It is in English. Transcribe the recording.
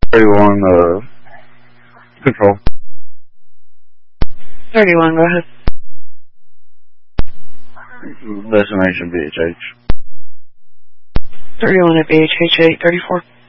31, control. 31, go ahead. Destination BHH. 31 at BHH 834.